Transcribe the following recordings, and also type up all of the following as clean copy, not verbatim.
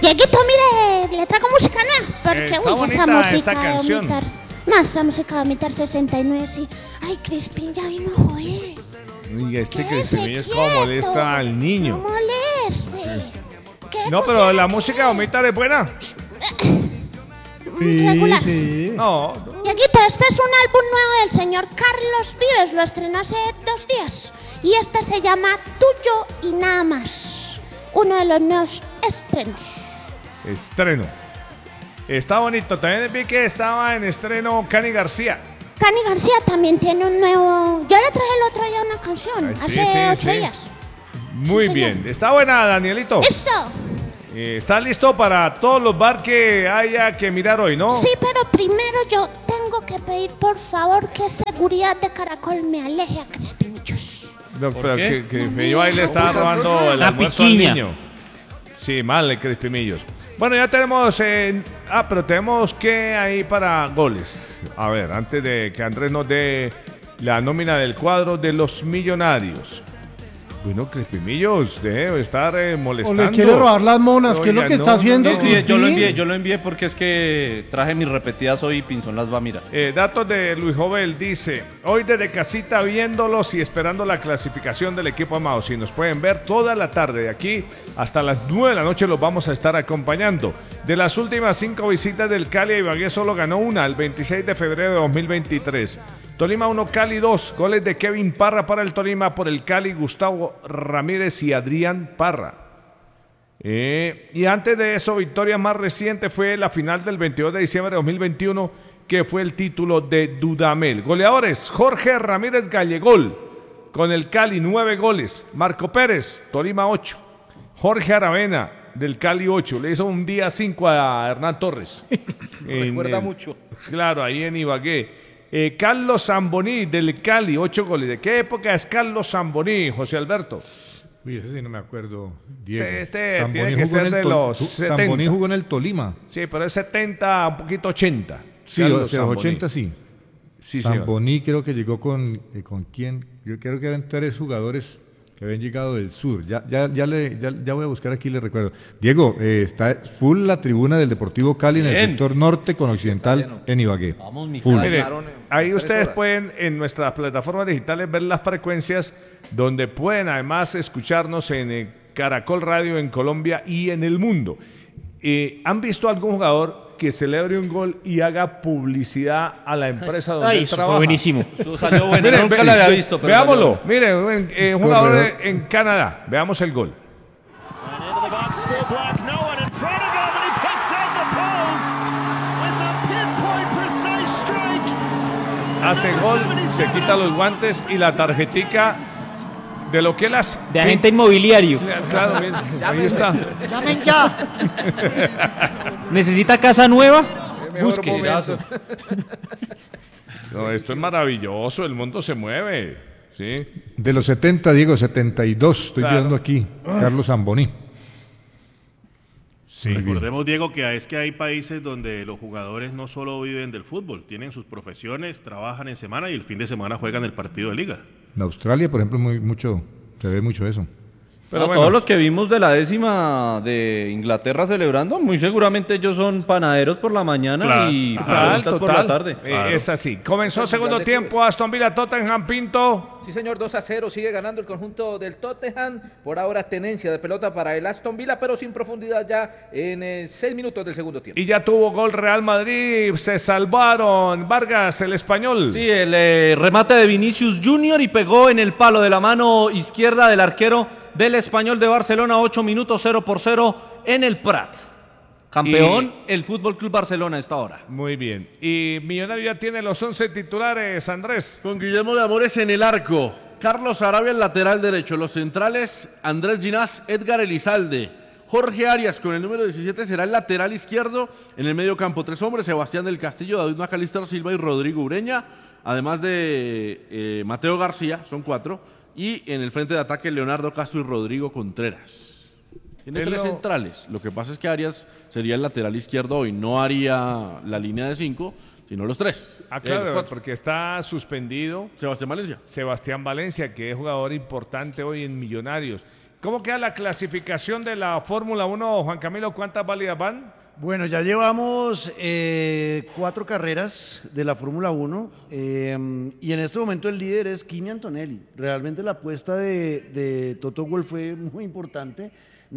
Dieguito, mire, le traigo música nueva. Porque, está uy, esa bonita música esa de canción. vomitar. No, esa música de vomitar 69, sí. Ay, Crispin ya vino a joder. Y este Quédese Crispimillo es quieto. como molesta al niño. No moleste. ¿Qué No, pero la música de vomitar es buena. regular. Sí. No, Dieguito, este es un álbum nuevo del señor Carlos Vives. Lo estrenó hace 2 días. Y este se llama Tuyo y Nada Más. Uno de los nuevos estrenos. estreno. Está bonito. También vi que estaba en estreno Cani García. Cani García también tiene un nuevo... Yo le traje el otro día una canción, Ay, sí, hace sí, 8 sí. días. Muy Sí, bien. señor. Está buena, Danielito. ¿Listo? ¿Está listo para todos los bar que haya que mirar hoy, no? Sí, pero primero yo tengo que pedir, por favor, que seguridad de Caracol me aleje a Crispinillos. No, pero qué? que me iba y le estaba robando el La almuerzo al piquiña. niño. Sí, mal, el Crispimillos. Bueno, ya tenemos... pero tenemos que ahí para goles. A ver, antes de que Andrés nos dé la nómina del cuadro de los millonarios. Bueno, Crispimillos, deje de estar O molestando. le quiere robar las monas, ¿qué es lo Oiga, que está no, haciendo? no, Sí, yo lo Crispin? envié, porque es que traje mis repetidas hoy y Pinzón las va a mirar. Datos de Luis Jovel dice: hoy desde casita viéndolos y esperando la clasificación del equipo amado. Si nos pueden ver toda la tarde de aquí hasta las 9 de la noche los vamos a estar acompañando. De las últimas 5 visitas del Cali, Ibagué solo ganó una el 26 de febrero de 2023. Tolima 1, Cali 2. Goles de Kevin Parra para el Tolima, por el Cali Gustavo Ramírez y Adrián Parra. Y antes de eso, victoria más reciente fue la final del 22 de diciembre de 2021, que fue el título de Dudamel. Goleadores: Jorge Ramírez Gallegol, con el Cali 9 goles. Marco Pérez, Tolima 8. Jorge Aravena, del Cali 8. Le hizo un día 5 a Hernán Torres. Recuerda mucho. Claro, ahí en Ibagué. Carlos Zamboní, del Cali, 8 goles. ¿De qué época es Carlos Zamboní, José Alberto? Uy, ese sí no me acuerdo, Diego. Este Zamboni tiene que jugó en ser el de los 70. Zamboni jugó en el Tolima. Sí, pero es 70, un poquito 80. Sí, Carlos o sea, Zamboni. 80 sí. Sí, señor. Zamboni creo que llegó con quién. Yo creo que eran 3 jugadores que habían llegado del sur. Ya voy a buscar aquí y le recuerdo. Diego, está full la tribuna del Deportivo Cali en el Bien. sector norte con occidental en Ibagué. Vamos, mi Full. Cali. Mire, Ganaron en ahí 3 ustedes horas. pueden en nuestras plataformas digitales ver las frecuencias donde pueden además escucharnos en Caracol Radio en Colombia y en el mundo. ¿Han visto algún jugador que celebre un gol y haga publicidad a la empresa donde Ay, él eso trabaja? fue buenísimo. Eso salió bueno, Miren, nunca lo había visto. Pero veámoslo, salió miren, un jugador en Canadá, veamos el gol. And into the box, score black, no one in front of him, and he picks out the post with a pinpoint precise strike. Hace gol, se quita los guantes y la tarjetica de lo que él hace. De agente inmobiliario. Claro, bien, ahí está. ¡Llamen ya! ¿Necesita casa nueva? Busque. momento. No, esto es maravilloso, el mundo se mueve. ¿Sí? De los 70, Diego, 72, estoy Claro. viendo aquí. Carlos Zamboni. Sí. Recordemos, Diego, que es que hay países donde los jugadores no solo viven del fútbol, tienen sus profesiones, trabajan en semana y el fin de semana juegan el partido de liga. En Australia, por ejemplo, se ve mucho eso. Pero No, bueno. todos los que vimos de la 10ª de Inglaterra celebrando, muy seguramente ellos son panaderos por la mañana Claro. y Ajá. futbolistas por la tarde. Claro. Es así. Comenzó segundo de tiempo, Aston Villa, Tottenham, Pinto. Sí, señor, 2-0, sigue ganando el conjunto del Tottenham. Por ahora tenencia de pelota para el Aston Villa, pero sin profundidad ya en 6 minutos del segundo tiempo. Y ya tuvo gol Real Madrid, se salvaron. Vargas, el español. Sí, el remate de Vinicius Junior y pegó en el palo de la mano izquierda del arquero del Español de Barcelona, 8 minutos 0-0 en el Prat. Campeón el Fútbol Club Barcelona a esta hora. Muy bien. Y Millonario ya tiene los 11 titulares, Andrés. Con Guillermo de Amores en el arco, Carlos Arabia el lateral derecho, los centrales Andrés Ginás, Edgar Elizalde, Jorge Arias con el número 17 será el lateral izquierdo. En el medio campo 3 hombres, Sebastián del Castillo, David Macalíster Silva y Rodrigo Ureña, además de Mateo García, son 4, y en el frente de ataque Leonardo Castro y Rodrigo Contreras. Tiene 3 centrales, lo que pasa es que Arias sería el lateral izquierdo hoy, no haría la línea de 5, sino los 3. Ah, claro, porque está suspendido Sebastián Valencia. Sebastián Valencia, que es jugador importante hoy en Millonarios. ¿Cómo queda la clasificación de la Fórmula 1, Juan Camilo? ¿Cuántas válidas van? Bueno, ya llevamos 4 carreras de la Fórmula 1 y en este momento el líder es Kimi Antonelli. Realmente la apuesta de Toto Wolff fue muy importante.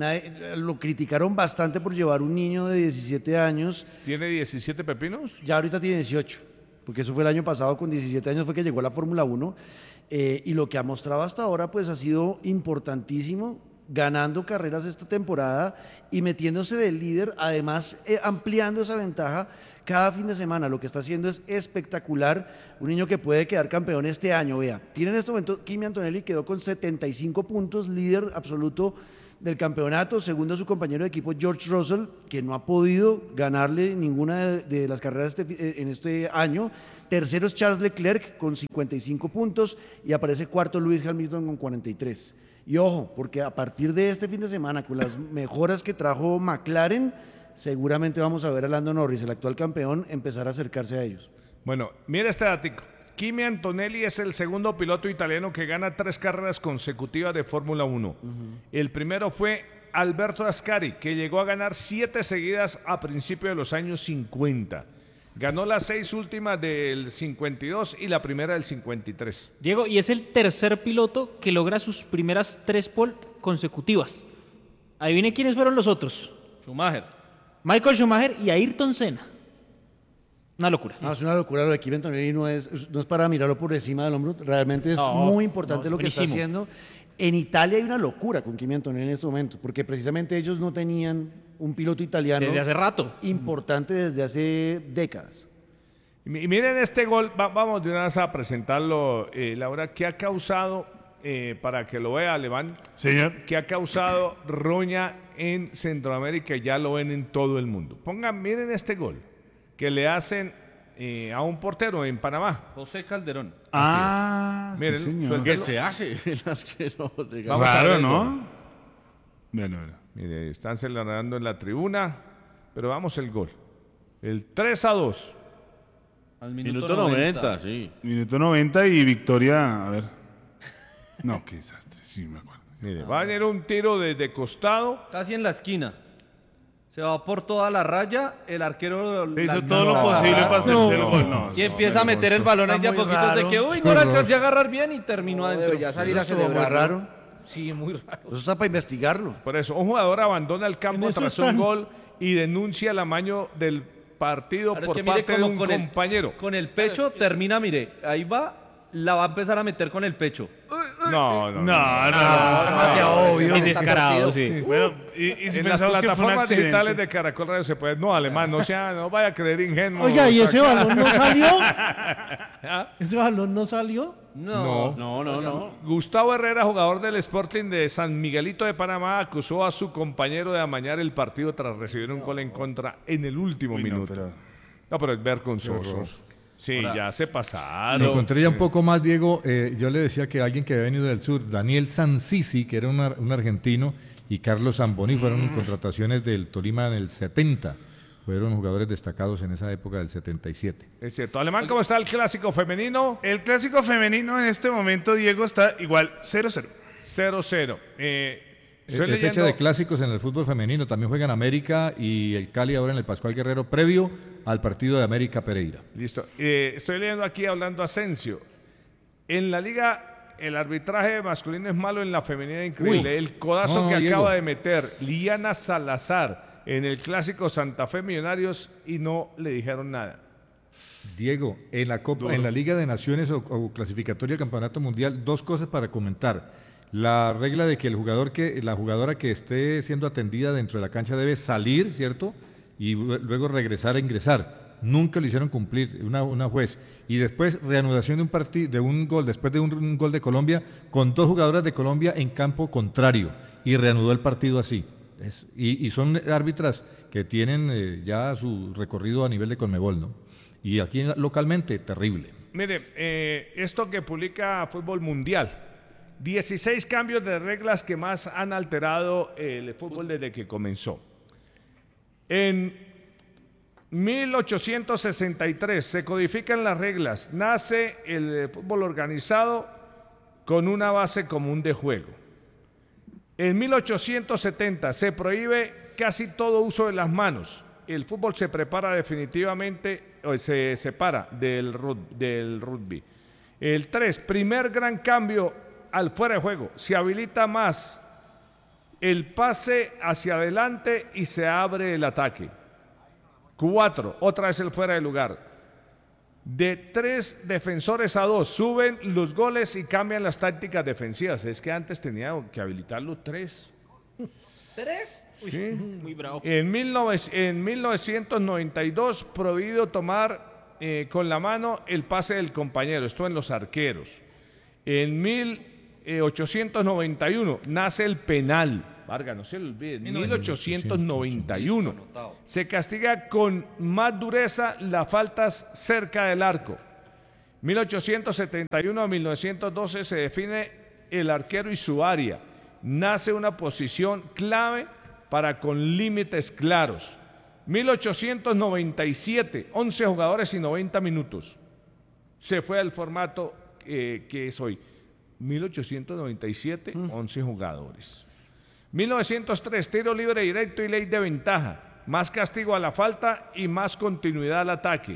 Lo criticaron bastante por llevar un niño de 17 años. ¿Tiene 17 pepinos? Ya ahorita tiene 18, porque eso fue el año pasado, con 17 años fue que llegó a la Fórmula 1 y lo que ha mostrado hasta ahora pues ha sido importantísimo, ganando carreras esta temporada y metiéndose del líder, además ampliando esa ventaja cada fin de semana. Lo que está haciendo es espectacular, un niño que puede quedar campeón este año. Vea, tiene en este momento Kimi Antonelli, quedó con 75 puntos, líder absoluto del campeonato, segundo su compañero de equipo George Russell, que no ha podido ganarle ninguna de las carreras en este año. Tercero es Charles Leclerc con 55 puntos y aparece cuarto Lewis Hamilton con 43. Y ojo, porque a partir de este fin de semana, con las mejoras que trajo McLaren, seguramente vamos a ver a Lando Norris, el actual campeón, empezar a acercarse a ellos. Bueno, mira este datico. Kimi Antonelli es el segundo piloto italiano que gana 3 carreras consecutivas de Fórmula 1. El primero fue Alberto Ascari, que llegó a ganar 7 seguidas a principios de los años 50. Ganó las 6 últimas del 52 y la primera del 53. Diego, y es el tercer piloto que logra sus primeras 3 pole consecutivas. Adivine quiénes fueron los otros. Schumacher. Michael Schumacher y Ayrton Senna. Una locura. No, es una locura lo de Kimi Antonelli, no es para mirarlo por encima del hombro, realmente es muy importante lo que está haciendo. En Italia hay una locura con Kimi Antonelli en este momento, porque precisamente ellos no tenían un piloto italiano desde hace rato, importante desde hace décadas. Y miren este gol, vamos de una vez a presentarlo, Laura, que ha causado, para que lo vea Alemán, señor, que ha causado roña en Centroamérica y ya lo ven en todo el mundo. Miren este gol que le hacen a un portero en Panamá. José Calderón. Ah, miren, sí, señor. ¿Qué se hace el arquero? Vamos a ver, ¿no? Bueno. Mire, están celebrando en la tribuna, pero vamos el gol. El 3-2. Al Minuto 90, sí. Minuto 90 y victoria, a ver. No, qué desastre, sí me acuerdo. Mire, va a venir un tiro desde costado. Casi en la esquina. Se va por toda la raya, el arquero hizo todo lo posible para hacerse el gol. Y empieza a meter el balón ahí de a poquitos de que, uy, no lo alcancé a agarrar bien y terminó adentro. Ya salir a Eso estuvo muy celebrar. raro. Sí, muy raro. Eso está para investigarlo. Por eso, un jugador abandona el campo En eso tras están. un gol y denuncia el amaño del partido Ahora es por que mire parte de cómo un con compañero. Con el pecho termina, mire, ahí va, la va a empezar a meter con el pecho. No. demasiado obvio y descarado, sí. Bueno, y si En las pensamos que fue un plataformas digitales accidente. de Caracol Radio se puede. No, Alemán, no vaya a creer ingenuo. Oiga, ¿y ese Saca- balón no salió? ¿Ah? ¿Ese balón no salió? No. Gustavo Herrera, jugador del Sporting de San Miguelito de Panamá, acusó a su compañero de amañar el partido tras recibir un gol en contra en el último Uy, no, minuto. pero- No, pero es vergonzoso. Sí, ya se pasaron. Encontré ya un poco más, Diego. Yo le decía que alguien que había venido del sur, Daniel Sansisi, que era un argentino, y Carlos Zamboni fueron contrataciones del Tolima en el 70. Fueron jugadores destacados en esa época del 77. Es cierto. Alemán, ¿cómo está el clásico femenino? El clásico femenino en este momento, Diego, está igual 0-0. 0-0. Estoy Es fecha leyendo- de clásicos en el fútbol femenino. También juegan América y el Cali ahora en el Pascual Guerrero, previo al partido de América Pereira. Listo. Estoy leyendo aquí hablando Asensio. En la liga, el arbitraje masculino es malo, en la femenina increíble. Uy. El codazo No, que Diego. acaba de meter Liana Salazar en el clásico Santa Fe Millonarios y no le dijeron nada. Diego, en la Copa, en la Liga de Naciones o clasificatoria del Campeonato Mundial, 2 cosas para comentar. La regla de que la jugadora que esté siendo atendida dentro de la cancha debe salir, ¿cierto? Y luego regresar a ingresar. Nunca lo hicieron cumplir una juez. Y después reanudación de un partido, de un gol, después de un gol de Colombia, con 2 jugadoras de Colombia en campo contrario. Y reanudó el partido así. Y son árbitras que tienen ya su recorrido a nivel de Conmebol, ¿no? Y aquí localmente, terrible. Mire, esto que publica Fútbol Mundial, 16 cambios de reglas que más han alterado el fútbol desde que comenzó. En 1863 se codifican las reglas, nace el fútbol organizado con una base común de juego. En 1870 se prohíbe casi todo uso de las manos. El fútbol se prepara definitivamente, o se separa del rugby. El 3, primer gran cambio al fuera de juego. Se habilita más el pase hacia adelante y se abre el ataque. 4, otra vez el fuera de lugar. De 3 defensores a 2 suben los goles y cambian las tácticas defensivas. Es que antes tenía que habilitarlo 3. ¿3? Sí. Muy bravo. En 1992 prohibido tomar con la mano el pase del compañero, esto en los arqueros. En 1891 nace el penal. Vargas, no se lo olvide, 1891. Se castiga con más dureza las faltas cerca del arco. 1871 a 1912 se define el arquero y su área. Nace una posición clave para con límites claros. 1897, 11 jugadores y 90 minutos. Se fue al formato que es hoy. 1897, 11 jugadores. 1903, tiro libre directo y ley de ventaja. Más castigo a la falta y más continuidad al ataque.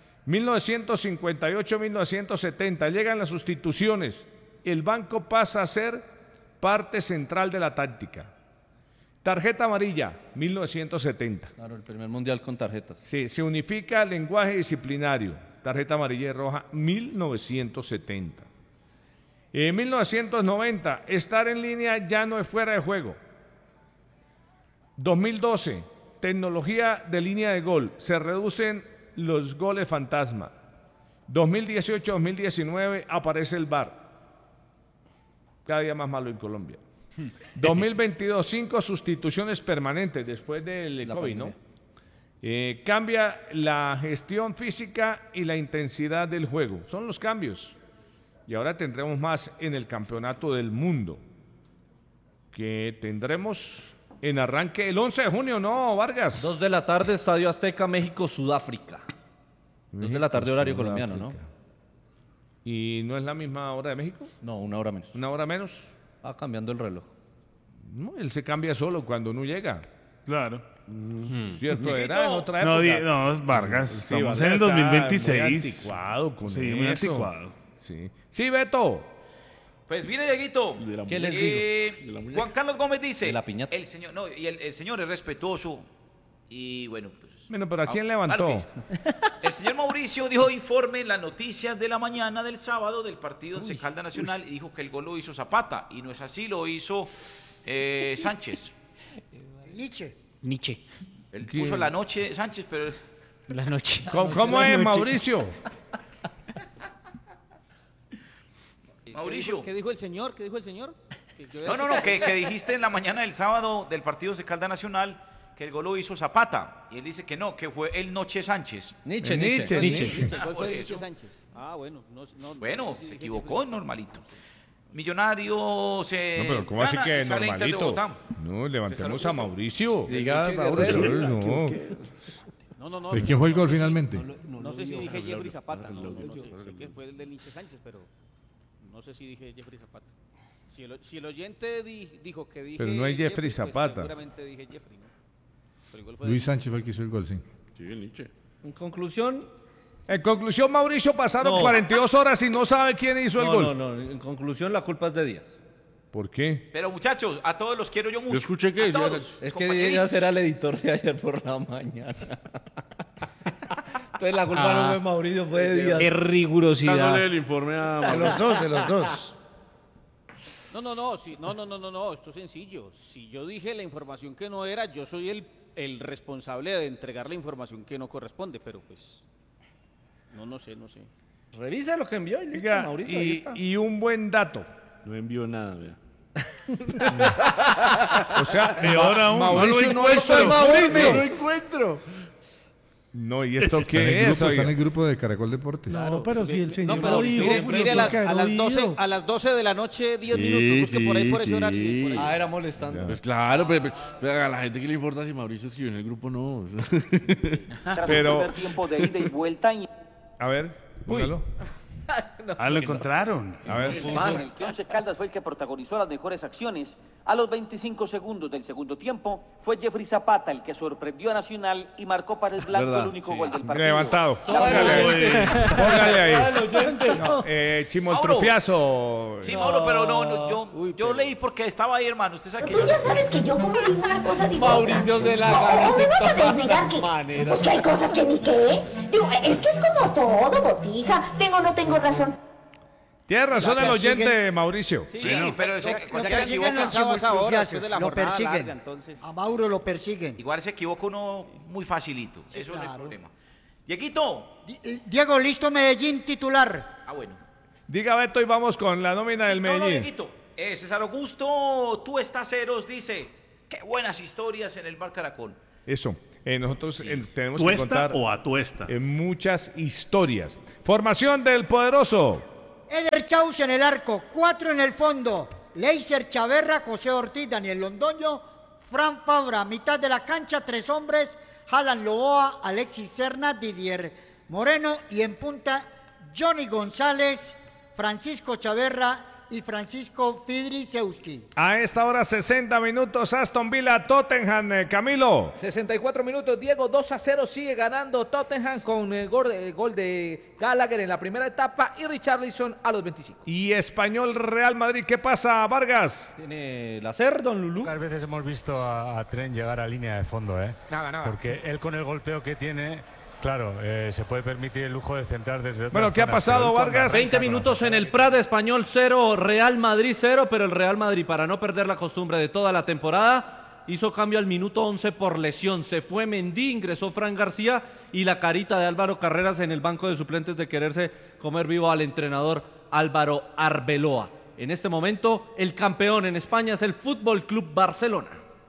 1958-1970, llegan las sustituciones. El banco pasa a ser parte central de la táctica. Tarjeta amarilla, 1970. Claro, el primer mundial con tarjetas. Sí, se unifica el lenguaje disciplinario. Tarjeta amarilla y roja, 1970. En 1990, estar en línea ya no es fuera de juego. 2012, tecnología de línea de gol. Se reducen los goles fantasma. 2018-2019 aparece el VAR. Cada día más malo en Colombia. 2022, 5 sustituciones permanentes después del COVID, ¿no? Cambia la gestión física y la intensidad del juego. Son los cambios. Y ahora tendremos más en el Campeonato del Mundo, que tendremos en arranque el 11 de junio, ¿no, Vargas? 2 de la tarde, Estadio Azteca, México, Sudáfrica. 2 de la tarde, horario colombiano, ¿no? ¿Y no es la misma hora de México? No, 1 hora menos. ¿Una hora menos? Va cambiando el reloj. No, él se cambia solo cuando no llega. Claro. ¿Cierto? Era en otra época. No, Vargas, Sí, estamos Vargas en el está 2026. Muy anticuado con Sí, eso. muy anticuado. Sí. Sí, Beto. Pues mire, Dieguito, ¿Qué les digo? Juan Carlos Gómez dice, De la piñata. el señor, no, y el señor es respetuoso y bueno, pues, Bueno, pero ¿a quién levantó? claro que sí. El señor Mauricio dijo informe en las noticias de la mañana del sábado del partido Once Caldas Nacional y dijo que el gol lo hizo Zapata y no es así, lo hizo Sánchez. Nietzsche. Él puso la noche Sánchez, pero La noche. ¿Cómo es, Mauricio? Mauricio. ¿Qué dijo el señor? ¿Qué dijo el señor? No, que dijiste en la mañana del sábado del partido Once Caldas Nacional que el gol lo hizo Zapata. Y él dice que no, que fue el Noche Sánchez. Nietzsche. Por Nietzsche eso. Sánchez. Ah, bueno. Bueno, se equivocó, normalito. Millonario se. No, pero ¿cómo así que sale Inter de normalito? Bogotá. No, levantemos a Mauricio. Diga, Mauricio. No. No. ¿De quién fue el gol finalmente? No sé si dije Jeffrey Zapata. No sé que fue el de Nietzsche Sánchez, pero no sé si dije Jeffrey Zapata. Si el oyente dijo que dije. Pero no hay Jeffrey Zapata. Pues seguramente dije Jeffrey, ¿no? Pero el gol fue Luis de Sánchez fue el que hizo el gol, sí. Sí, el Nietzsche. En conclusión. En conclusión, Mauricio, pasaron 42 horas y no sabe quién hizo el gol. No. En conclusión, la culpa es de Díaz. ¿Por qué? Pero muchachos, a todos los quiero yo mucho. Yo escuché que A decía- todos, Es que compañeritos. Díaz era el editor de ayer por la mañana. Entonces la culpa no fue Mauricio, fue de Díaz. Qué rigurosidad. Dándole el informe a... De los dos. No, esto es sencillo. Si yo dije la información que no era, yo soy el responsable de entregar la información que no corresponde, pero pues no sé. Revisa lo que envió y listo, Oiga, Mauricio. ahí está. y un buen dato. No envió nada, vea. O sea, Peor aún. Mauricio no no hizo el Mauricio, informe. no encuentro. No, ¿y esto Está en el qué es? grupo, está en Oiga? el grupo de Caracol Deportes. Claro, pero si el señor No, pero lo dijo, mire, pues mire, lo a tuvo que haber oído. a las 12 de la noche, 10 Sí, minutos, busque por ahí por ese sí. horario. por ahí. Ah, era molestando. Pues claro, pero a la gente que le importa si Mauricio escribió en el grupo, no. Pero, tiempo de ida y vuelta y a ver, póngalo. Lo encontraron. A ver. En el que Once Caldas fue el que protagonizó las mejores acciones. A los 25 segundos del segundo tiempo, fue Jeffrey Zapata el que sorprendió a Nacional y marcó para el blanco el único gol del partido. Levantado. Póngale ahí. No, Chimoltrufiazo. Sí, Mauro, pero yo leí porque estaba ahí, hermano. Usted sabe que Tú ya sabes que yo como digo una cosa digo Mauricio se la no me vas a agarra. desnegar que pues que hay cosas que ni qué. Digo, es que es como todo, botija. Tengo o no tengo razón. Tiene razón el oyente, Mauricio. Sí, pero cualquiera persiguen equivoca. los chimoltrufiazos, lo jornada persiguen. larga, entonces. A Mauro lo persiguen. Igual se equivoca uno muy facilito. Eso es el problema. Dieguito. Diego, listo Medellín titular. Ah, bueno. Diga Beto y vamos con la nómina del No, Medellín. Dieguito. César Augusto, tú estás ceros, dice. Qué buenas historias en el Bar Caracol. Eso. Nosotros tenemos que ¿Tuesta contar o atuesta? muchas historias. Formación del poderoso. Eder Chaus en el arco, 4 en el fondo. Leiser Chaverra, José Ortiz, Daniel Londoño, Fran Fabra, mitad de la cancha, 3 hombres, Alan Loboa, Alexis Serna, Didier Moreno y en punta Johnny González, Francisco Chaverra y Francisco Fidrisewski. A esta hora 60 minutos, Aston Villa, Tottenham, Camilo. 64 minutos, Diego, 2-0 sigue ganando Tottenham con el gol de Gallagher en la primera etapa y Richarlison a los 25. Y Español Real Madrid, ¿qué pasa, Vargas? Tiene la SER, don Lulú. Pocas veces hemos visto a Trent llegar a línea de fondo, ¿eh? Nada. Porque él con el golpeo que tiene, claro, se puede permitir el lujo de centrar desde otras Bueno, ¿qué ha zonas, pasado, pero él cuando Vargas? 20 minutos en el Prat, Español 0, Real Madrid 0, pero el Real Madrid, para no perder la costumbre de toda la temporada, hizo cambio al minuto 11 por lesión. Se fue Mendy, ingresó Fran García y la carita de Álvaro Carreras en el banco de suplentes de quererse comer vivo al entrenador Álvaro Arbeloa. En este momento, el campeón en España es el Fútbol Club Barcelona.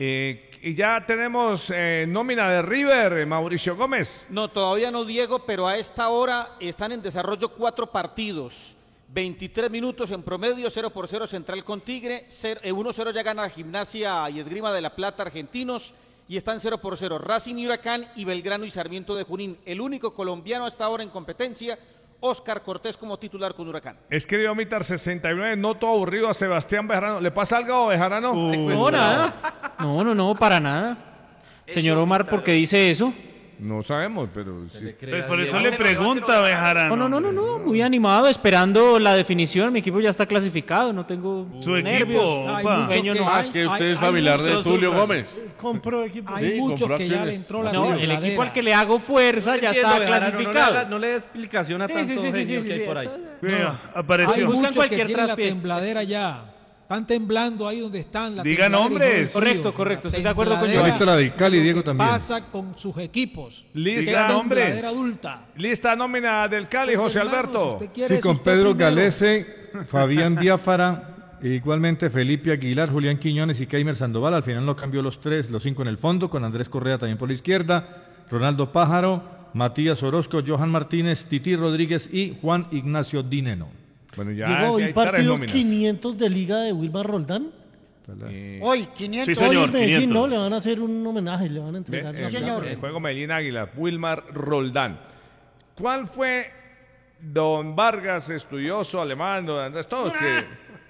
Y ya tenemos nómina de River, Mauricio Gómez. No, todavía no, Diego, pero a esta hora están en desarrollo 4 partidos. 23 minutos en promedio, 0-0 Central con Tigre, 1-0 ya gana Gimnasia y Esgrima de la Plata argentinos y están 0-0 Racing y Huracán y Belgrano y Sarmiento de Junín. El único colombiano hasta ahora en competencia, Óscar Cortés como titular con Huracán. Escribió Mitar 69, noto aburrido a Sebastián Bejarano. ¿Le pasa algo a Bejarano? No, nada. No, para nada. Señor Omar, ¿por qué dice eso? No sabemos, pero... Pues por eso le pregunta a Bejarano. No, muy animado, esperando la definición. Mi equipo ya está clasificado, no tengo Su nervios. equipo, Sueño no hay. Es que usted es familiar de Tulio Gómez. Compró equipo. Sí, compró acciones. No, el equipo al que le hago fuerza ya está clasificado. No le dé explicación a tanto genio que hay por ahí. Apareció. Buscan cualquier la traspié. tembladera ya. Están temblando ahí donde están. Diga nombres. Correcto, estoy de acuerdo con Tembladera. Johnny. Ahí está la del Cali, Diego también. Pasa con sus equipos. Lista Tembladera nombres. adulta. Lista nómina del Cali, José Alberto. Sí, con Pedro Galese, Fabián Biafara, e igualmente Felipe Aguilar, Julián Quiñones y Keimer Sandoval. Al final no cambió los 5 en el fondo, con Andrés Correa también por la izquierda, Ronaldo Pájaro, Matías Orozco, Johan Martínez, Titi Rodríguez y Juan Ignacio Dineno. Bueno, ya Llegó hay el tres partido nóminas. 500 de Liga de Wilmar Roldán. Hoy, 500. Sí, señor, Hoy Medellín, 500. ¿no? Le van a hacer un homenaje, le van a entregar. Sí, señor. El juego Medellín Águila, Wilmar Roldán. ¿Cuál fue don Vargas, estudioso, alemán, don Andrés, todos que...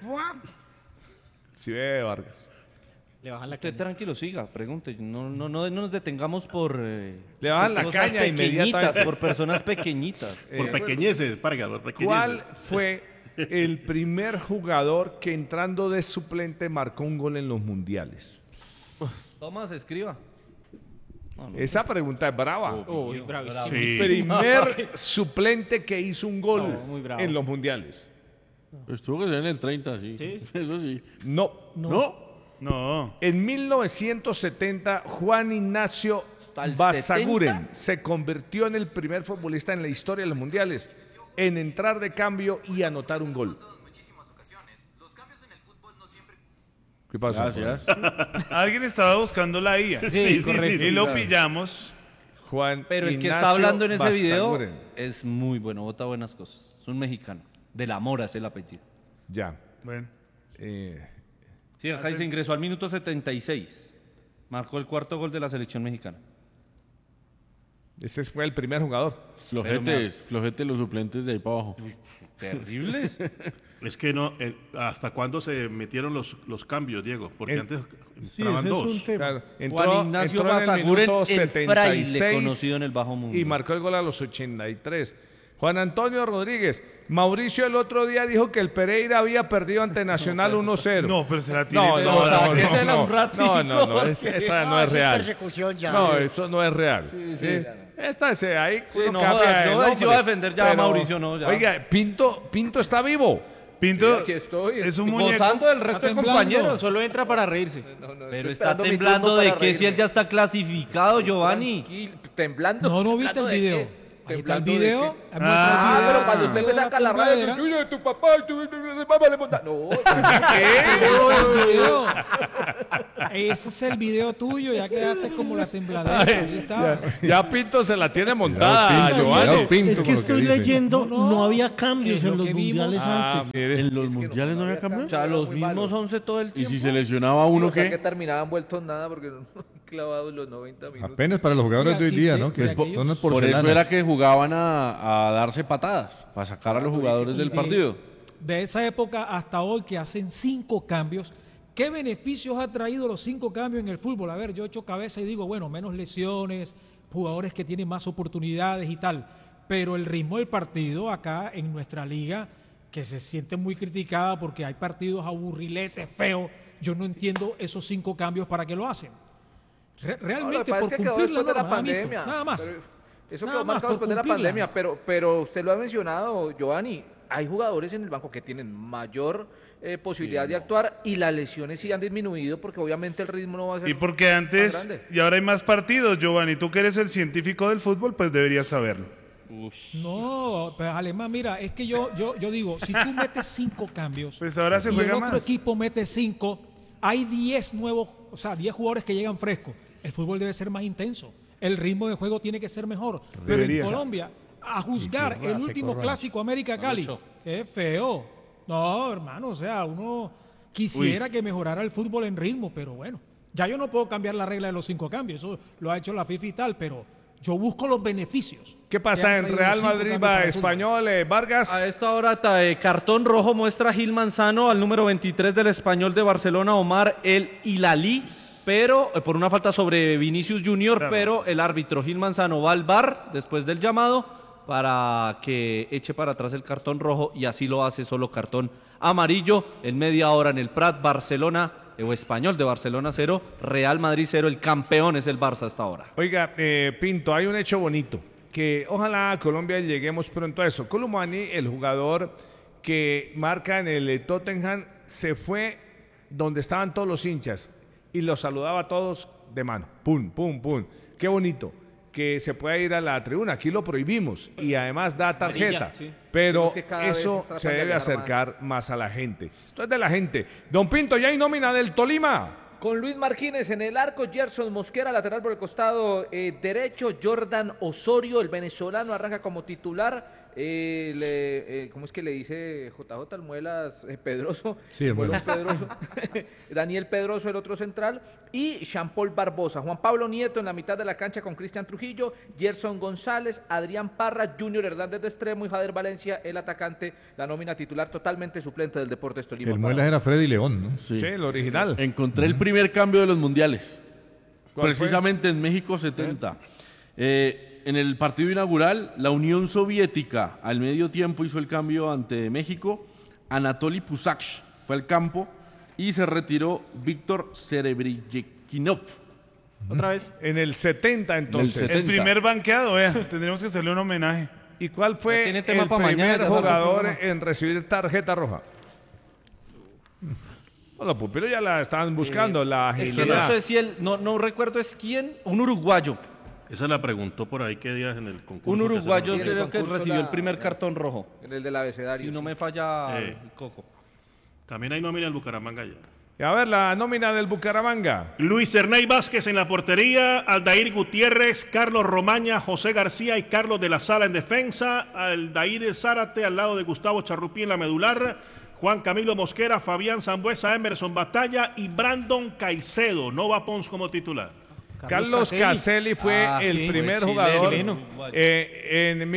Sí ve Vargas. Le bajan la Usted tranquilo, siga, pregunte. No nos detengamos por... Le bajan la cosas caña pequeñitas, inmediatamente. por personas pequeñitas. Por pequeñeces, Vargas, por pequeñeces. ¿Cuál fue el primer jugador que entrando de suplente marcó un gol en los mundiales? Tomás, escriba. Esa pregunta es brava. Uy, bravísimo. Sí. Primer suplente que hizo un gol muy bravo. en los mundiales. Pues tuvo que ser en el 30, sí. Eso sí. No. En 1970, Juan Ignacio el Basaguren 70? se convirtió en el primer futbolista en la historia de los mundiales en entrar de cambio y anotar un gol. ¿Qué pasa? Gracias. Alguien estaba buscando la IA. Sí, correcto. Y lo pillamos. Juan Pero el que Ignacio está hablando en ese video Basaguren. es muy bueno, vota buenas cosas. Es un mexicano. De la Mora es el apellido. Ya. Bueno. Sí, acá se ingresó al minuto 76. Marcó el cuarto gol de la selección mexicana. Ese fue el primer jugador. Flojetes los suplentes de ahí para abajo. Terribles. Es que no, ¿hasta cuándo se metieron los cambios, Diego? Porque antes Sí, entraban ese es dos. un tema. Claro, Juan Ignacio entró en el Basaguren, minuto el fraile 76 conocido en el bajo mundo. y marcó el gol a los 83. Juan Antonio Rodríguez. Mauricio el otro día dijo que el Pereira había perdido ante Nacional 1-0. No, pero se la tiene No, toda. sáquesela un ratico, no, esa no es eso real. es persecución ya. No, eso no es real. Sí. Esta es ahí. Sí, uno no cambia jodas, de yo nombre, sí voy a defender ya a pero, Mauricio, no, ya. Oiga, Pinto está vivo. Pinto Aquí estoy. es un muñeco. Gozando del resto de compañeros. Solo entra para reírse. Pero está temblando de que si él ya está clasificado, Giovanni. Temblando. No viste el ¿temblando de video. qué? Ahí está el ¿Temblando de video. qué? muestra el video, Pero cuando el usted video me de la saca la radio, tembladera. de tu papá, tu mamá le monta. No, El video. Ese es el video tuyo, ya quedaste como la tembladera. Ahí está. Ya Pinto se la tiene montada, Pinto, Giovanni. Pinto Es que con lo estoy dice. leyendo, no había cambios Es en lo los que vimos. mundiales antes. Mire. ¿En los mundiales no había cambios? O sea, los mismos 11 todo el ¿Y tiempo. si se lesionaba uno o sea que qué? terminaban vueltos nada porque no clavados los 90 minutos. Apenas para los jugadores Mira, de hoy sí, día, de- ¿no? Que de es aquellos- son las Por eso porcelanas. era que jugaban a darse patadas, para sacar a los jugadores del partido. De esa época hasta hoy que hacen 5 cambios, ¿qué beneficios ha traído los 5 cambios en el fútbol? A ver, yo echo cabeza y digo, bueno, menos lesiones, jugadores que tienen más oportunidades y tal, pero el ritmo del partido acá en nuestra liga, que se siente muy criticada porque hay partidos aburriletes, feos, yo no entiendo esos 5 cambios para qué lo hacen. Realmente por cumplir la norma, Amito, nada más. Eso Nada quedó más, marcado por después de la cumplirla. pandemia, pero usted lo ha mencionado, Giovanni, hay jugadores en el banco que tienen mayor posibilidad de actuar y las lesiones sí han disminuido porque obviamente el ritmo no va a ser Y porque tan antes, grande. y ahora hay más partidos, Giovanni. Tú que eres el científico del fútbol, pues deberías saberlo. No, pero Alemán, mira, es que yo digo, si tú metes 5 cambios Pues ahora se y el juega otro más. equipo mete 5, hay 10 nuevos, o sea, 10 jugadores que llegan frescos. El fútbol debe ser más intenso. El ritmo de juego tiene que ser mejor. Pero Debería. en Colombia, a juzgar el último corrate. clásico América-Cali, es feo. No, hermano, o sea, uno quisiera que mejorara el fútbol en ritmo, pero bueno, ya yo no puedo cambiar la regla de los 5 cambios, eso lo ha hecho la FIFA y tal, pero yo busco los beneficios. ¿Qué pasa que han en traído Real los 5 Madrid cambios para va el fútbol. Español? Vargas. A esta hora, cartón rojo muestra Gil Manzano al número 23 del Español de Barcelona, Omar El Hilalí, pero por una falta sobre Vinicius Junior, Claro. pero el árbitro Gil Manzano va al VAR después del llamado para que eche para atrás el cartón rojo y así lo hace, solo cartón amarillo. En media hora en el Prat, Barcelona o Español de Barcelona 0, Real Madrid 0, el campeón es el Barça hasta ahora. Oiga, Pinto, hay un hecho bonito, que ojalá a Colombia lleguemos pronto a eso. Colomani, el jugador que marca en el Tottenham, se fue donde estaban todos los hinchas y los saludaba a todos de mano. Pum, pum, pum. Qué bonito que se pueda ir a la tribuna. Aquí lo prohibimos y además da tarjeta. Amarilla, sí. Pero Vemos que cada vez eso tratan se de debe alejar acercar más a la gente. Esto es de la gente. Don Pinto, ya hay nómina del Tolima. Con Luis Martínez en el arco, Gerson Mosquera, lateral por el costado derecho, Jordan Osorio, el venezolano, arranca como titular. ¿Cómo es que le dice JJ Almuelas Pedroso? Sí, el Muelas. Pedroso. Daniel Pedroso, el otro central. Y Jean-Paul Barbosa. Juan Pablo Nieto en la mitad de la cancha con Cristian Trujillo, Gerson González, Adrián Parra, Junior Hernández de extremo y Jader Valencia, el atacante, la nómina titular totalmente suplente del Deportes Tolima. El Muelas era Freddy León, ¿no? Sí. Sí, el original. Encontré el primer cambio de los mundiales. ¿Cuál fue? Precisamente en México 70. En el partido inaugural, la Unión Soviética al medio tiempo hizo el cambio ante México. Anatoly Pusaksh fue al campo y se retiró Víctor Serebryakhinov. Otra vez. En el 70 entonces. Del El 60. primer banqueado, vea. Tendríamos que hacerle un homenaje. ¿Y cuál fue Ya tiene tema el pa' mañana, primer ya salió el jugador programa. en recibir tarjeta roja? Bueno, los pupilos ya la estaban buscando, la Es que agilidad. no sé si no recuerdo es quién, un uruguayo. Esa la preguntó por ahí qué días en el concurso. Un que uruguayo hacemos. Sí, en el creo que concurso recibió la- el primer cartón rojo. En el del abecedario. Si no sí. me falla Eh. el coco. También hay nómina en Bucaramanga ya. Y a ver, la nómina del Bucaramanga. Luis Ernei Vázquez en la portería, Aldair Gutiérrez, Carlos Romaña, José García y Carlos de la Sala en defensa, Aldair Zárate al lado de Gustavo Charrupí en la medular, Juan Camilo Mosquera, Fabián Zambuesa, Emerson Batalla y Brandon Caicedo. No va Pons como titular. Carlos Caselli fue el primer jugador chileno. en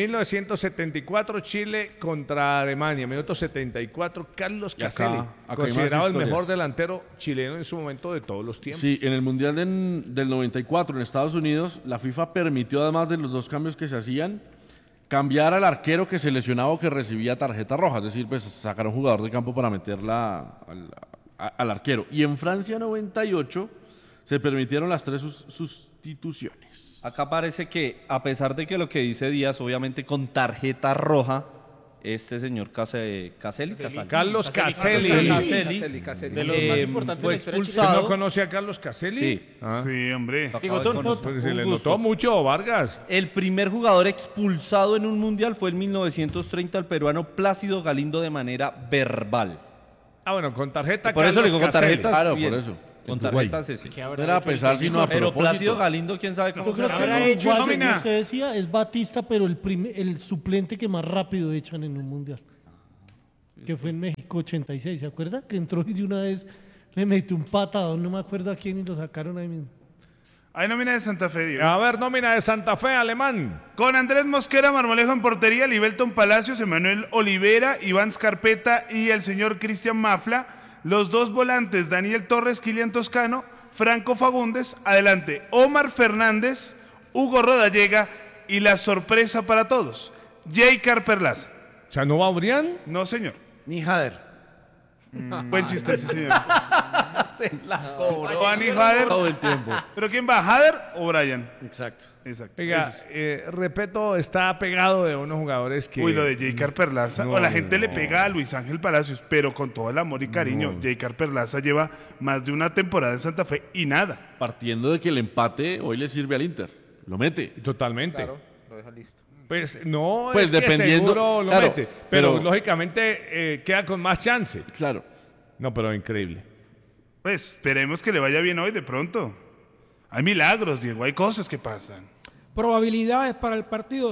1974, Chile contra Alemania, minuto 74, Carlos Y acá Caselli, hay más considerado el historias. mejor delantero chileno en su momento de todos los tiempos. Sí, en el Mundial del 94 en Estados Unidos, la FIFA permitió, además de los dos cambios que se hacían, cambiar al arquero que se lesionaba o que recibía tarjeta roja, es decir, pues sacar a un jugador de campo para meterla al arquero. Y en Francia 98 se permitieron las 3 sustituciones. Acá parece que, a pesar de que lo que dice Díaz, obviamente con tarjeta roja, este señor Caselli, Carlos Caselli. De los más importantes fue de la historia ¿Usted expulsado. no conoce a Carlos Caselli? Sí. Sí, hombre. Bigotón. Pues se Un le gusto. notó mucho, Vargas. El primer jugador expulsado en un mundial fue en 1930 el peruano Plácido Galindo de manera verbal. Ah, bueno, con tarjeta. Por eso le digo con Caselli. tarjetas. Claro, bien. por eso. Con En Uruguay. tarjetas ese. ¿Qué habrá Era a hecho el pesar, señor? sino a Pero propósito. Plácido Galindo, quién sabe Yo cómo creo será. que Habrá el hecho uruguayo, nómina. como usted decía, es Batista, pero el suplente que más rápido echan en un mundial. Que fue en México 86, ¿se acuerda? Que entró y de una vez le metió un patadón, no me acuerdo a quién, y lo sacaron ahí mismo. Hay nómina de Santa Fe, Diego. A ver, nómina de Santa Fe, Alemán. Con Andrés Mosquera, Marmolejo en portería, Libelton Palacios, Emanuel Olivera, Iván Scarpeta y el señor Cristian Mafla. Los 2 volantes, Daniel Torres, Kilian Toscano, Franco Fagundes. Adelante, Omar Fernández, Hugo Rodallega y la sorpresa para todos, Jaycar Perlaza. O sea, ¿no va Brian? No, señor. Ni Jader. Buen chiste, sí, señor. Se la cobró. Van y Jader. Todo el tiempo. ¿Pero quién va, Jader o Brian? Exacto. Exacto. Oiga, Ese Repeto está pegado de unos jugadores que... Uy, lo de Jaycar Perlaza. No, o la gente le no. pega a Luis Ángel Palacios, pero con todo el amor y cariño. Jaycar Perlaza lleva más de una temporada en Santa Fe y nada. Partiendo de que el empate hoy le sirve al Inter. Lo mete. Totalmente. Claro, lo deja listo. Pues no, Pues es que dependiendo- seguro lo claro, mete, pero pero- lógicamente queda con más chance. Claro. No, pero increíble. Pues esperemos que le vaya bien hoy de pronto. Hay milagros, Diego, hay cosas que pasan. Probabilidades para el partido,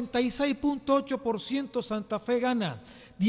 56.8% Santa Fe gana,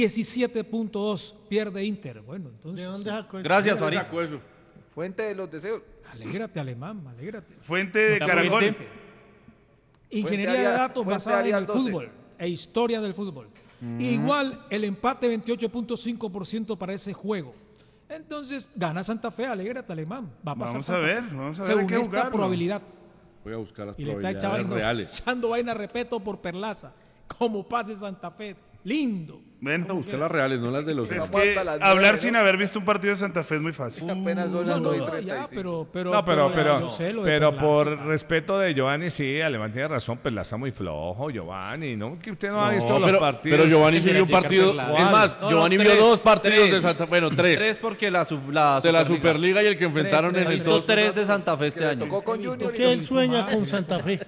17.2% pierde Inter. Bueno, entonces... ¿De dónde sacó eso? Gracias, ¿Dónde Farid. sacó eso? Fuente de los deseos. Alégrate, alemán, alégrate. Fuente de Caracol. Ingeniería Fuente de Arial- datos Fuente basada en Arial el 12. fútbol e historia del fútbol. Igual el empate 28.5% para ese juego. Entonces gana Santa Fe, alégrate, alemán. Va a pasar Vamos a Santa ver, Fe. vamos a ver, Según hay que esta jugarlo. probabilidad. Voy a buscar las Y le está probabilidades echando, reales. echando vaina, repeto, por Perlaza. Como pase Santa Fe. Lindo. Ven, Voy a buscar las reales, no las de los... es Vamos que hasta las hablar 9, ¿no? sin haber visto un partido de Santa Fe es muy fácil. Apenas son las No, 9:35. ya, pero No, pero yo sé lo de pero Perlaza, por tal. respeto de Giovanni, sí, Alemán tiene razón, Perlaza muy flojo, Giovanni, ¿no? Que usted no ha visto No, los pero, partidos. pero Giovanni sí vio un Jaycar partido. Perlaza. Es más, No, Giovanni no, vio tres, 2 partidos de tres. Santa Fe. Bueno, 3. 3 porque la De la Superliga y el que enfrentaron He en el visto 2. 3 de Santa Fe Que este le año. tocó con He visto Junior. Es y que lo él hizo sueña más. con Santa Fe.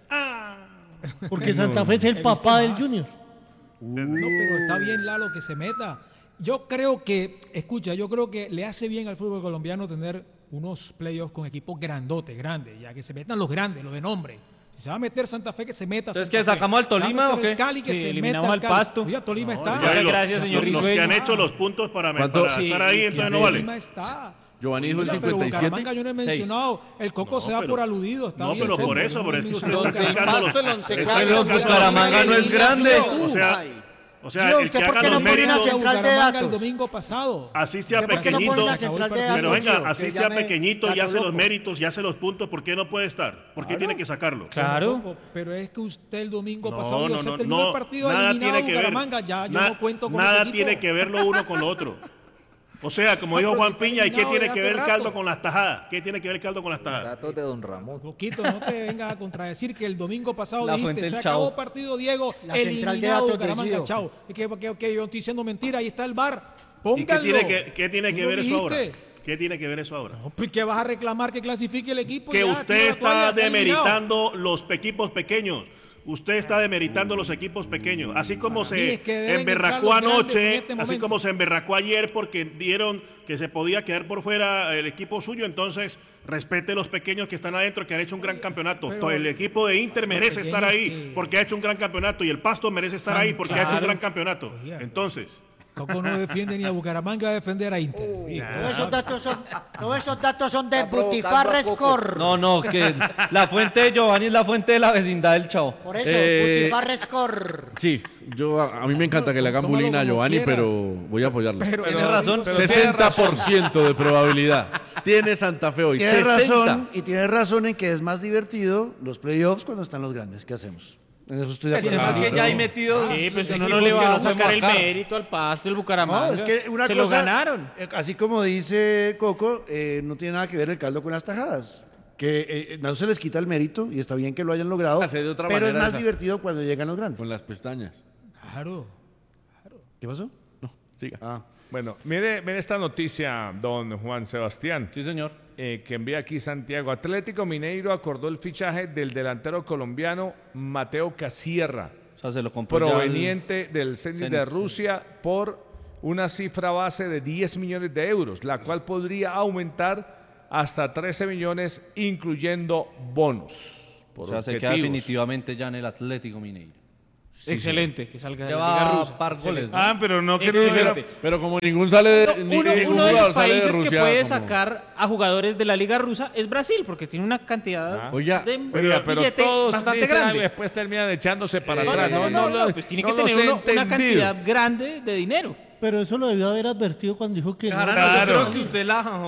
Porque Santa Fe es el papá del Junior. No, pero está bien, Lalo, que se meta. Yo creo que, escucha, yo creo que le hace bien al fútbol colombiano tener unos playoffs con equipos grandotes, grandes, ya que se metan los grandes, los de nombre. Si se va a meter Santa Fe, que se meta. Entonces, Santa ¿qué, Fe. sacamos al Se va a Tolima meter o qué? el Cali, que Sí, se eliminamos meta al el Cali. Pasto. Mira, Tolima está. ya gracias, señor Los que Risueño. han hecho los puntos para ¿Cuánto? estar ahí, entonces no Tolima vale. está. Giovanni dijo el Mira, pero 57. Bucaramanga yo no he mencionado. El Coco se da pero- por aludido. Está no, bien, pero serio, por eso, yo no por he eso usted mencionado está Bucaramanga. criticando Pasto, el Once está Caldas, criticando Bucaramanga no es grande. O sea, Tío, el ¿usted que por haga qué no los pone una méritos, central de Bucaramanga el datos? domingo pasado. así sea ¿Por qué no pone pequeñito, una central de pero datos, venga, tío? así Que sea llame pequeñito y Dato hace los Loco. méritos y hace los puntos, ¿por qué no puede estar? ¿Por qué tiene que sacarlo? Claro. Loco, pero es que usted el domingo No, pasado no, se no, terminó no, el partido nada eliminado tiene que ver. Bucaramanga. Ya yo Na- no cuento con Nada ese equipo. tiene que ver lo uno con lo otro. O sea, como dijo pero Juan si está Piña, ¿y qué eliminado tiene desde que hace ver el rato? caldo con las tajadas? ¿Qué tiene que ver el caldo con las tajadas? Datos de Don Ramón. Coquito, no te vengas a contradecir que el domingo pasado La dijiste, fuente se del acabó Chavo. partido, Diego, La central de eliminado datos de Bucaramanga, Gio. chao. Y que yo estoy diciendo mentira, ahí está el VAR. ¿Y Pónganlo. qué tiene Tú que lo ver eso ahora? dijiste. ¿Qué tiene que ver eso ahora? No, pues, ¿qué vas a reclamar que clasifique el equipo? Que Ya, usted tira la está toalla, eliminado. demeritando los equipos pequeños. Usted está demeritando los equipos pequeños. Así como Para mí se es que deben emberracó entrar los grandes en anoche, este así momento. como se emberracó ayer porque dieron que se podía quedar por fuera el equipo suyo, entonces respete los pequeños que están adentro, que han hecho un gran campeonato. Pero- El equipo de Inter merece estar pequeños ahí que- porque ha hecho un gran campeonato y el Pasto merece estar ahí porque ha hecho un Claro. gran campeonato. Oiga, Entonces, Coco no defiende ni a Bucaramanga, va a defender a Inter. Todos esos datos son de Butifarra Score. No, que la fuente de Giovanni es la fuente de la vecindad del Chavo. Por eso, Butifarra Score. Sí, a mí me encanta que le hagan bullying a Giovanni, pero voy a apoyarlo. Tienes razón. 60% de probabilidad. Tiene Santa Fe hoy. Tienes 60. razón, y tienes razón en que es más divertido los playoffs cuando están los grandes. ¿Qué hacemos? En eso estoy de acuerdo. Además que ya hay metidos. Sí, pues uno no le va a sacar el mérito al Pasto, el Bucaramanga. No, es que una se cosa, lo ganaron. Así como dice Coco, no tiene nada que ver el caldo con las tajadas. Que no se les quita el mérito y está bien que lo hayan logrado, De otra pero es manera más divertido cuando llegan los grandes. Con las pestañas. Claro. ¿Qué pasó? No, siga. Bueno, mire esta noticia, don Juan Sebastián. Sí, señor. Que envía aquí Santiago. Atlético Mineiro acordó el fichaje del delantero colombiano Mateo Casierra, O sea, se lo compró proveniente del Zenit de Rusia, por una cifra base de 10 millones de euros, la cual podría aumentar hasta 13 millones, incluyendo bonos. O sea, se queda definitivamente ya en el Atlético Mineiro. Excelente, que salga de la va Liga a Rusa. par goles, ¿no? Ah, pero no que Excelente. Pero como ningún sale de Uno de ningún los jugador sale de países Rusia, que puede como- sacar a jugadores de la Liga Rusa es Brasil, porque tiene una cantidad Oiga, de Pero billete todos bastante dicen algo y grande. después terminan echándose para No, atrás. no, pues tiene que no los tener he una entendido. cantidad grande de dinero. Pero eso lo debió haber advertido cuando dijo que Claro, Claro. yo creo que usted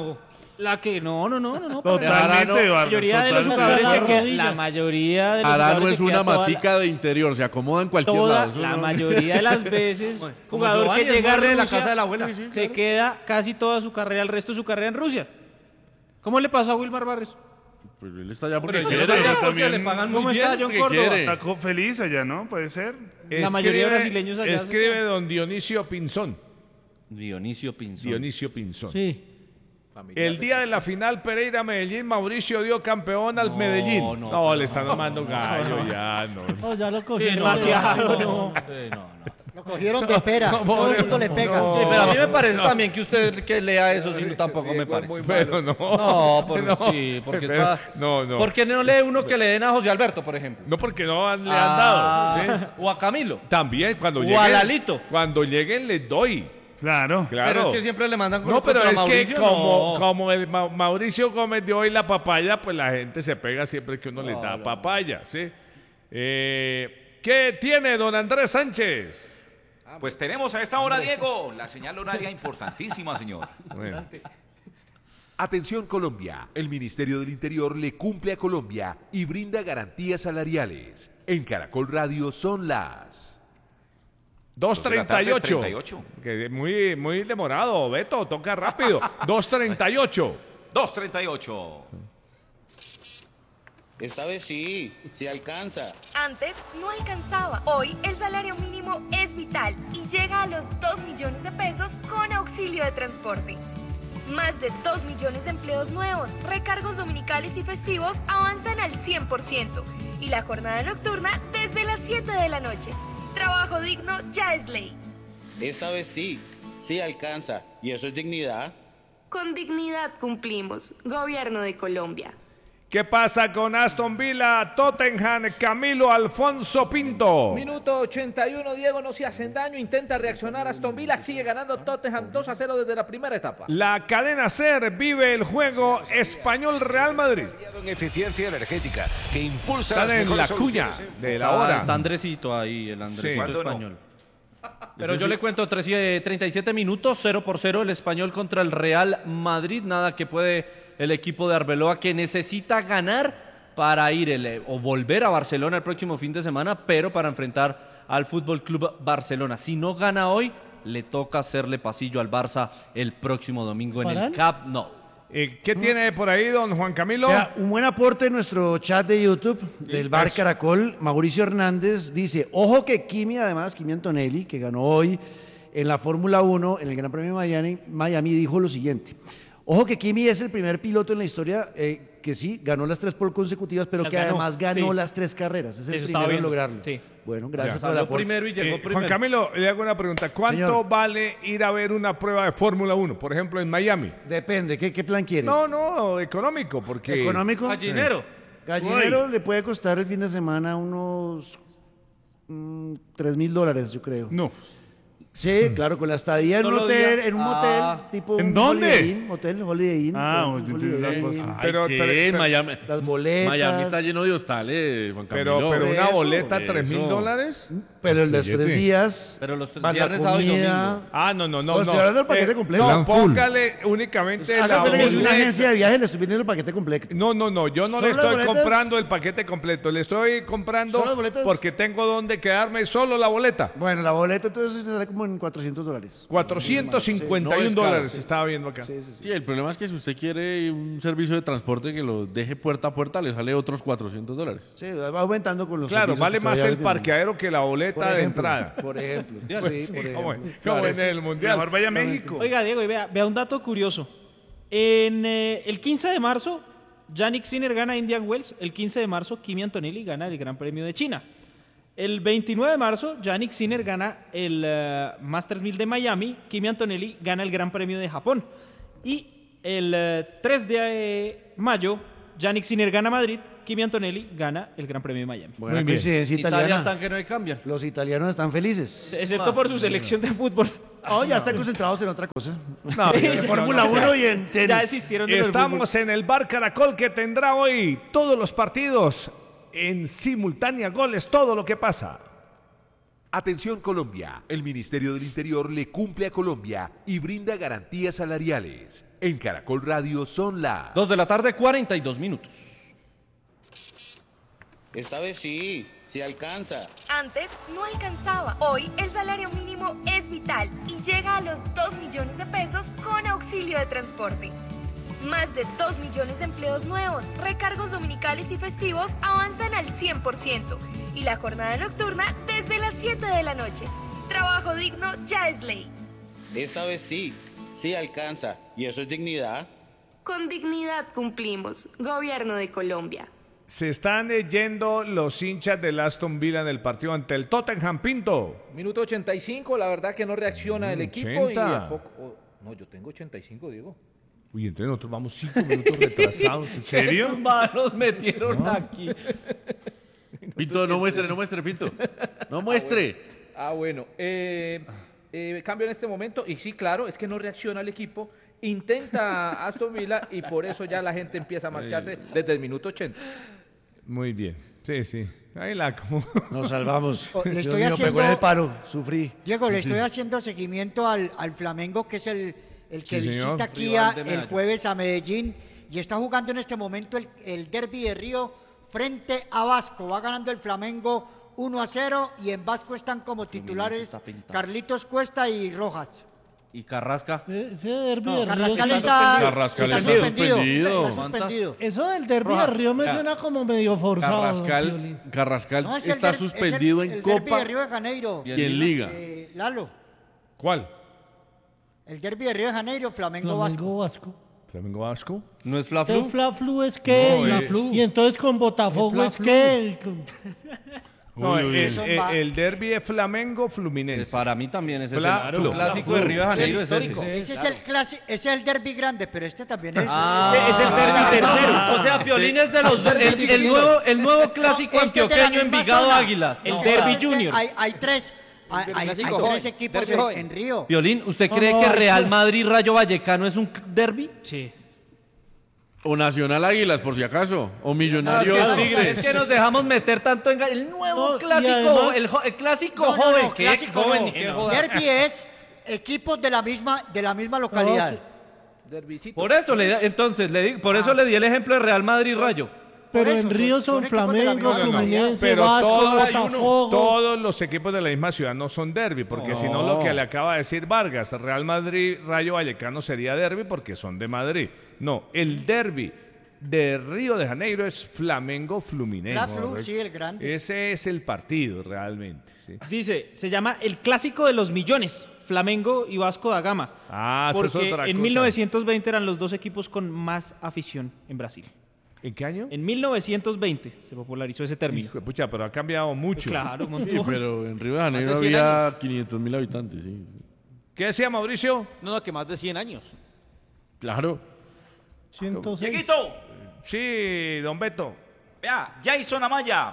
La que no. Totalmente, La Vargas, mayoría de los totalmente. jugadores se quedan. rodillas. La mayoría de los Arano jugadores es se una queda toda matica de interior, se acomoda en cualquier lado. Eso la no- mayoría de las veces, como jugador Giovanni que es llega a mueble de la Rusia, casa de la abuela. se queda casi toda su carrera, el resto de su carrera en Rusia. ¿Cómo le pasó a Wilmar Barrios? Pues él está allá porque Pero quiere. yo creo que pero también le pagan muy ¿Cómo bien, está John porque Córdoba? quiere. Está feliz allá, ¿no? Puede ser. La mayoría de brasileños allá se Escribe quedan. don Dionisio Pinzón. Dionisio Pinzón. Dionisio Pinzón. Sí. El día de la final Pereira-Medellín, Mauricio dio campeón al Medellín. No, le están tomando gallo ya, no. Oh, ya lo cogieron. Demasiado, no. Lo cogieron de pera. Todo el mundo le pega. Sí, pero a mí me parece también que usted que lea eso sí, tampoco me parece. Pero no. No, sí, porque Pero- está... no. ¿Por qué no lee uno que le den a José Alberto, por ejemplo? No, porque no le han dado. ¿sí? O a Camilo. También cuando O lleguen. a Lalito. Cuando lleguen les doy. Claro. Pero es que siempre le mandan No, pero contra es Mauricio, que como el Mauricio Gómez dio hoy la papaya, pues la gente se pega siempre que uno le da papaya, ¿sí? ¿Qué tiene don Andrés Sánchez? Pues tenemos a esta hora, Diego, la señal horaria importantísima, señor. Atención Colombia, el Ministerio del Interior le cumple a Colombia y brinda garantías salariales. En Caracol Radio son las 2:38. 2:38. Que muy demorado, Beto, toca rápido. 2:38. 2:38. Esta vez sí alcanza. Antes no alcanzaba. Hoy el salario mínimo es vital y llega a los 2 millones de pesos con auxilio de transporte. Más de 2 millones de empleos nuevos, recargos dominicales y festivos avanzan al 100% y la jornada nocturna desde las 7 de la noche. Trabajo digno ya es ley. Esta vez sí alcanza. Y eso es dignidad. Con dignidad cumplimos. Gobierno de Colombia. ¿Qué pasa con Aston Villa, Tottenham, Camilo Alfonso Pinto? Minuto 81, Diego, no se hacen daño, intenta reaccionar Aston Villa, sigue ganando Tottenham 2-0 desde la primera etapa. La cadena SER vive el juego Español Real Madrid. En eficiencia energética que impulsa Están las en mejores la cuña soluciones de la hora. Está Andresito ahí, el Andresito Sí. español. Pero yo le cuento 37 minutos, 0-0 el Español contra el Real Madrid. Nada que puede el equipo de Arbeloa, que necesita ganar para ir o volver a Barcelona el próximo fin de semana, pero para enfrentar al Fútbol Club Barcelona. Si no gana hoy, le toca hacerle pasillo al Barça el próximo domingo en el Camp Nou. ¿Qué tiene por ahí, don Juan Camilo? Vea, un buen aporte en nuestro chat de YouTube del Bar Caracol. Mauricio Hernández dice, ojo que Kimi Antonelli, que ganó hoy en la Fórmula 1, en el Gran Premio de Miami, dijo lo siguiente. Ojo que Kimi es el primer piloto en la historia que sí, ganó las 3 pole consecutivas, pero Las que ganó, además ganó sí. las 3 carreras. Es el Eso estaba primero en viendo, lograrlo. sí. Bueno, gracias Ya. por el aporte. primero y llegó primero. Juan Camilo, le hago una pregunta. ¿Cuánto Señor. vale ir a ver una prueba de Fórmula 1, por ejemplo, en Miami? Depende, ¿qué plan quiere? No, económico, porque... ¿Económico? Gallinero. Gallinero le puede costar el fin de semana unos $3,000, yo creo. No. Sí, claro, con la estadía en un Solo hotel, día. en un motel, tipo ¿En un dónde? Holiday Inn, hotel Holiday Inn. Ah, un yo Holiday entiendo una Inn. cosa. Pero- ¿Qué? pero- Miami, Las boletas. Miami está lleno de hostales, Juan Camilo. Pero una eso, boleta, por $3.000. Pero en los Billete. 3 días. Pero los tres más la viernes, sábado y comida. domingo. Ah, no. Estoy hablando del paquete completo. No, Plan full. póngale únicamente la Hágale que es una boleta. agencia de viajes, le estoy vendiendo el paquete completo. No, yo no ¿Solo le las estoy boletas? comprando el paquete completo, le estoy comprando ¿Solo las boletas? porque tengo donde quedarme solo la boleta. Bueno, la boleta entonces te sale como en $400. $451 Sí, estaba viendo acá. Sí, el problema es que si usted quiere un servicio de transporte que lo deje puerta a puerta, le sale otros $400. Sí, va aumentando con los Claro, servicios vale que más todavía el tienen. parqueadero que la boleta Por de ejemplo, entrada. Por ejemplo. Pues Sí, por como ejemplo. en el Mundial. Mejor vaya a México. Oiga, Diego, y vea un dato curioso. En el 15 de marzo, Yannick Sinner gana Indian Wells. El 15 de marzo, Kimi Antonelli gana el Gran Premio de China. El 29 de marzo, Yannick Sinner gana el Masters 1000 de Miami. Kimi Antonelli gana el Gran Premio de Japón. Y el 3 de mayo, Yannick Sinner gana Madrid. Kimi Antonelli gana el Gran Premio de Miami. Buena coincidencia Italia italiana. están que no le cambian. Los italianos están felices. Excepto por su selección de fútbol. Oh, ya están concentrados en otra cosa. No, en Fórmula 1 y en tenis. Ya desistieron de los Estamos en el Bar Caracol que tendrá hoy todos los partidos en simultánea, goles, todo lo que pasa. Atención Colombia, el Ministerio del Interior le cumple a Colombia y brinda garantías salariales. En Caracol Radio son las 2 de la tarde, 42 minutos. Esta vez sí alcanza. Antes no alcanzaba. Hoy el salario mínimo es vital y llega a los 2 millones de pesos con auxilio de transporte. Más de 2 millones de empleos nuevos, recargos dominicales y festivos avanzan al 100% y la jornada nocturna desde las 7 de la noche. Trabajo digno ya es ley. Esta vez sí alcanza. ¿Y eso es dignidad? Con dignidad cumplimos. Gobierno de Colombia. Se están yendo los hinchas del Aston Villa en el partido ante el Tottenham, Pinto. Minuto 85, la verdad que no reacciona el equipo. Y 80. a poco, no, yo tengo 85, Diego. Uy, entonces nosotros vamos 5 minutos retrasados. ¿En serio? ¿Qué manos metieron aquí? Pinto, no muestre, Pinto. No muestre. Bueno. Cambio en este momento. Y sí, claro, es que no reacciona el equipo. Intenta Aston Villa y por eso ya la gente empieza a marcharse desde el minuto 80. Muy bien. Sí. Ahí la como. Nos salvamos. Le estoy Dios mío, haciendo- pegó en el paro, sufrí. Diego, le estoy haciendo seguimiento al Flamengo, que es el que Sí, señor. visita aquí Rival de el Medallo. jueves a Medellín y está jugando en este momento el derbi de Río frente a Vasco. Va ganando el Flamengo 1-0 y en Vasco están como titulares está pintado. Carlitos Cuesta y Rojas. ¿Y Carrasca? Ese derbi No, de Río Carrascal está- Carrascal está está suspendido. suspendido. Está suspendido. Eso del derbi de Roja, Río me ya. suena como medio forzado. Piolín. Carrascal No, es el está der- suspendido es el en derbi Copa de Río de Janeiro. y en Liga. Lalo, ¿Cuál? el derbi de Río de Janeiro, Flamengo Vasco. Flamengo Vasco. Flamengo Vasco. ¿No es El Fla-Flu? Fla-Flu es que. No, y entonces con Botafogo es que. No, Eso va- el derbi es Flamengo Fluminense. Para mí también es ese. Fla-Flu. El clásico de Río de Janeiro es ese. Ese es el ese es el derbi grande, pero este también es. Es el derbi tercero. O sea, Piolín es de los el nuevo clásico Este es de la antioqueño misma Envigado zona. Águilas. El No, derbi es que junior. Hay tres. Hay clásico tres joven, equipos derbi joven. en Río. Piolín, ¿usted cree No, que no, Real no. Madrid Rayo Vallecano es un derbi? Sí. O Nacional Águilas, por si acaso. O Millonarios Es Tigres. que nos dejamos meter tanto en el nuevo No, y clásico, además- el clásico No, no, joven. no, ¿Qué clásico joven no. ni qué joda? Derbi es equipos de la misma localidad. Derbicito. Por eso entonces le digo, por eso le di el ejemplo de Real Madrid Rayo. Pero Por en eso, Río son son equipos de la Flamengo, misma localidad. Fluminense, Pero Vasco, todos, Botafogo. los equipos de la misma ciudad no son derby, porque si no lo que le acaba de decir Vargas, Real Madrid, Rayo Vallecano sería derby porque son de Madrid. No, el derby de Río de Janeiro es Flamengo Fluminense. Fla-Flu, sí, el grande. Ese es el partido realmente. ¿sí? Dice, se llama el clásico de los millones, Flamengo y Vasco da Gama. Ah, eso es porque otra en cosa. 1920 eran los dos equipos con más afición en Brasil. ¿En qué año? En 1920 se popularizó ese término. Hijo de pucha, pero ha cambiado mucho. Claro, un montón. Sí, pero en Río de Janeiro Más de 100 había 500.000 habitantes, sí. ¿Qué decía Mauricio? No, que más de 100 años. Claro. 106. Dieguito, Sí, don Beto. vea, Jason Amaya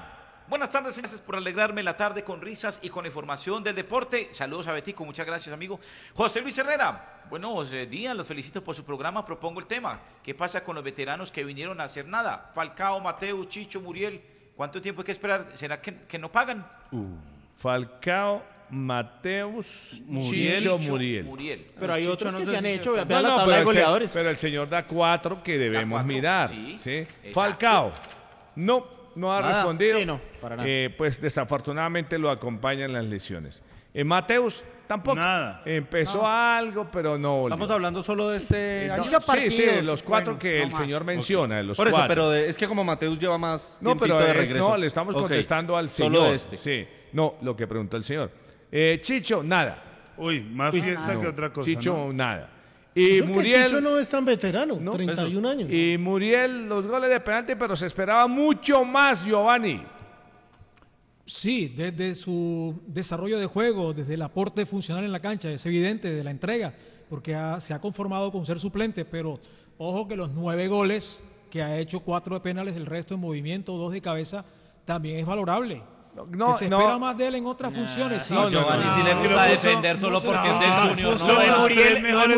Buenas tardes, gracias por alegrarme la tarde con risas y con información del deporte. Saludos a Betico, muchas gracias, amigo. José Luis Herrera, buenos días, los felicito por su programa. Propongo el tema: ¿qué pasa con los veteranos que vinieron a hacer nada? Falcao, Mateus, Chicho, Muriel. ¿Cuánto tiempo hay que esperar? ¿Será que no pagan? Falcao, Mateus, Chicho, Muriel. Pero hay otros que se han hecho. No, Vean la tabla de goleadores. pero el señor da 4 que debemos mirar. sí, ¿sí? exacto. Falcao, no ha Nada. respondido. Sí, no, para nada. Pues desafortunadamente lo acompañan las lesiones. Mateus tampoco. Nada. Empezó algo, pero no volvió. Estamos hablando solo de este año. Sí, los 4 que el señor menciona. De los Por eso, 4. pero es que como Mateus lleva más No, tiempito pero de regreso. no, le estamos Ok, contestando al señor. Solo este. Sí, no, lo que preguntó el señor. Chicho, nada. Uy, más fiesta que otra cosa. Chicho, ¿no? nada. Eso Y que Muriel... Chicho no es tan veterano, 31 años. Y Muriel, los goles de penalti, pero se esperaba mucho más, Giovanni. Sí, desde su desarrollo de juego, desde el aporte funcional en la cancha, es evidente, de la entrega, porque se ha conformado con ser suplente, pero ojo que los 9 goles que ha hecho, 4 de penales, el resto en movimiento, 2 de cabeza, también es valorable. Que se espera más de él en otras funciones. Sí. Giovanni sí le gusta defender solo porque es del Junior. Puso de Muriel mejores